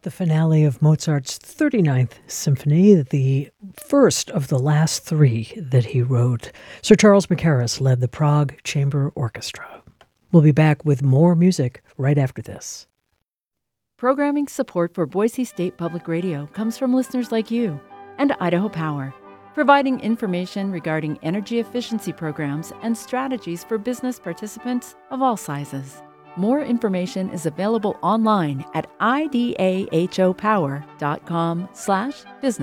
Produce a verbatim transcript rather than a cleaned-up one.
the finale of Mozart's thirty-ninth Symphony, the first of the last three that he wrote. Sir Charles Mackerras led the Prague Chamber Orchestra. We'll be back with more music right after this. Programming support for Boise State Public Radio comes from listeners like you and Idaho Power, providing information regarding energy efficiency programs and strategies for business participants of all sizes. More information is available online at idahopower.com slash business.